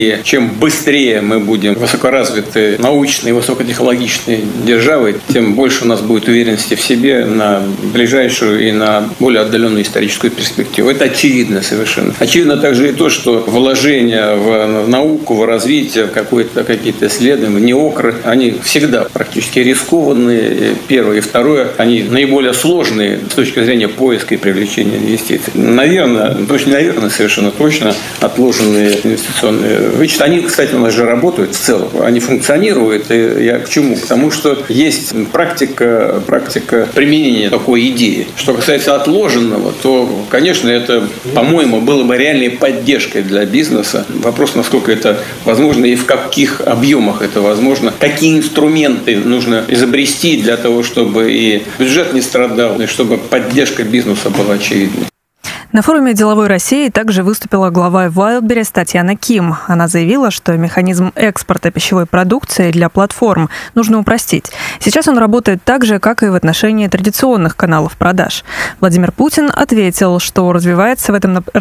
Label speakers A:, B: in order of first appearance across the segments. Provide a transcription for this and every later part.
A: И чем быстрее мы будем высокоразвитой, научной, высокотехнологичной державой, тем больше у нас будет уверенности в себе на ближайшую и на более отдаленную историческую перспективу. Это очевидно совершенно. Очевидно также и то, что вложения в науку, в развитие, в какие-то исследования, неокры, они всегда практически рискованные. Первое. И второе, они наиболее сложные с точки зрения поиска и привлечения инвестиций. Наверное, совершенно точно отложенные инвестиционные вычеты. Они, кстати, у нас же работают в целом. Они функционируют. И я к чему? К тому, что есть практика применения такой идеи. Что касается отложенного, то, конечно, это, по-моему, было бы реальной поддержкой для бизнеса. Вопрос, насколько это возможно и в каких объемах это возможно. Какие инструменты нужно изобрести для того, чтобы и бюджет не страдал, и чтобы поддержка бизнеса была очевидной.
B: На форуме «Деловой России» также выступила глава Wildberries Татьяна Ким. Она заявила, что механизм экспорта пищевой продукции для платформ нужно упростить. Сейчас он работает так же, как и в отношении традиционных каналов продаж. Владимир Путин ответил, что развиваться в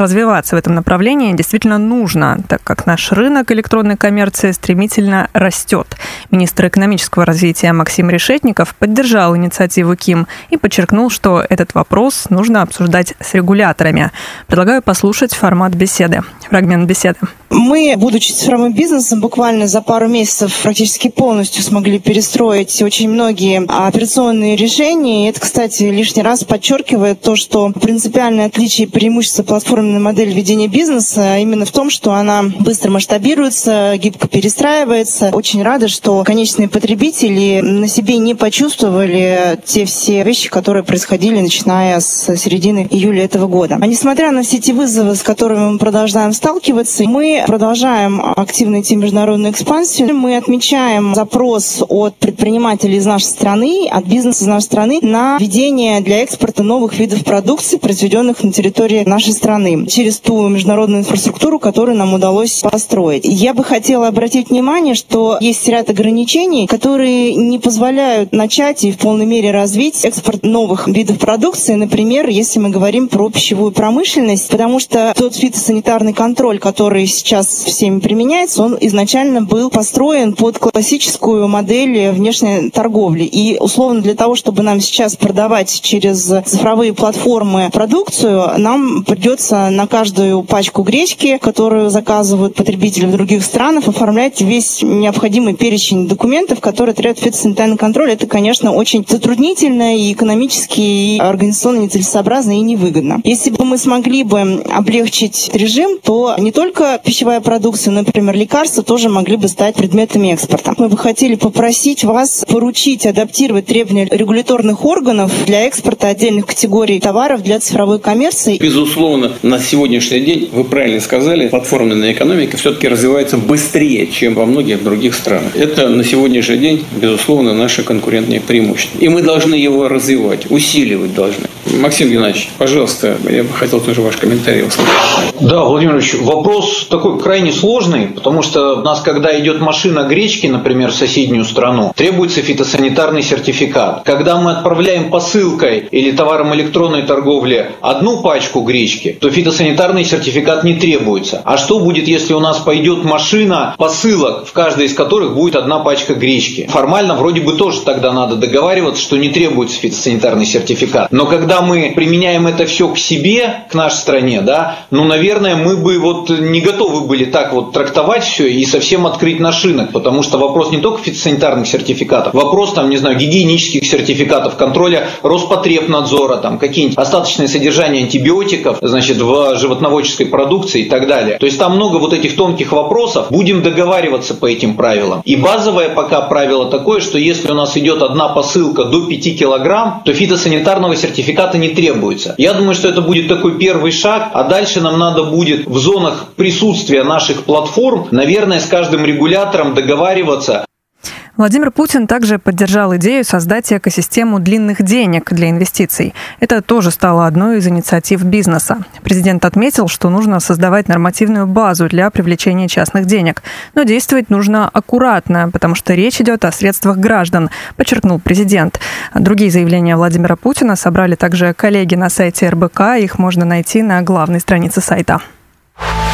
B: этом направлении действительно нужно, так как наш рынок электронной коммерции стремительно растет. Министр экономического развития Максим Решетников поддержал инициативу Ким и подчеркнул, что этот вопрос нужно обсуждать с регуляторами. Предлагаю послушать формат беседы, фрагмент беседы.
C: Мы, будучи цифровым бизнесом, буквально за пару месяцев практически полностью смогли перестроить очень многие операционные решения. И это, кстати, лишний раз подчеркивает то, что принципиальное отличие и преимущество платформенной модели ведения бизнеса именно в том, что она быстро масштабируется, гибко перестраивается. Очень рада, что конечные потребители на себе не почувствовали те все вещи, которые происходили, начиная с середины июля этого года. А несмотря на все эти вызовы, с которыми мы продолжаем сталкиваться, мы продолжаем активно идти в международную экспансию. Мы отмечаем запрос от предпринимателей из нашей страны, от бизнеса из нашей страны на введение для экспорта новых видов продукции, произведенных на территории нашей страны, через ту международную инфраструктуру, которую нам удалось построить. Я бы хотела обратить внимание, что есть ряд ограничений, которые не позволяют начать и в полной мере развить экспорт новых видов продукции. Например, если мы говорим про пищевую промышленность, потому что тот фитосанитарный контроль, который сейчас всеми применяется, он изначально был построен под классическую модель внешней торговли. И условно для того, чтобы нам сейчас продавать через цифровые платформы продукцию, нам придется на каждую пачку гречки, которую заказывают потребители в других странах, оформлять весь необходимый перечень документов, которые требуют фитосанитарный контроль. Это, конечно, очень затруднительно и экономически, и организационно нецелесообразно и невыгодно. Если бы мы смогли бы облегчить режим, то не только пищевая продукция, например, лекарства тоже могли бы стать предметами экспорта. Мы бы хотели попросить вас поручить, адаптировать требования регуляторных органов для экспорта отдельных категорий товаров для цифровой коммерции.
A: Безусловно, на сегодняшний день, вы правильно сказали, платформенная экономика все-таки развивается быстрее, чем во многих других странах. Это на сегодняшний день, безусловно, наше конкурентное преимущество. И мы должны его развивать, усиливать должны. Максим Геннадьевич, пожалуйста, я бы хотел тоже ваш комментарий услышать.
D: Да, Владимир Ильич, вопрос такой крайне сложный, потому что у нас, когда идет машина гречки, например, в соседнюю страну, требуется фитосанитарный сертификат. Когда мы отправляем посылкой или товаром электронной торговли одну пачку гречки, то фитосанитарный сертификат не требуется. А что будет, если у нас пойдет машина посылок, в каждой из которых будет одна пачка гречки? Формально вроде бы тоже тогда надо договариваться, что не требуется фитосанитарный сертификат. Но когда мы применяем это все к себе, к нашей стране, да, наверное, мы бы не готовы были так трактовать все и совсем открыть наш рынок, потому что вопрос не только фитосанитарных сертификатов, вопрос гигиенических сертификатов, контроля Роспотребнадзора, какие-нибудь остаточные содержания антибиотиков, в животноводческой продукции и так далее. То есть там много этих тонких вопросов. Будем договариваться по этим правилам. И базовое пока правило такое, что если у нас идет одна посылка до 5 килограмм, то фитосанитарного сертификата не требуется. Я думаю, что это будет такой первый шаг, а дальше нам надо будет в зонах присутствия наших платформ, наверное, с каждым регулятором договариваться.
B: Владимир Путин также поддержал идею создать экосистему длинных денег для инвестиций. Это тоже стало одной из инициатив бизнеса. Президент отметил, что нужно создавать нормативную базу для привлечения частных денег. Но действовать нужно аккуратно, потому что речь идет о средствах граждан, подчеркнул президент. Другие заявления Владимира Путина собрали также коллеги на сайте РБК. Их можно найти на главной странице сайта.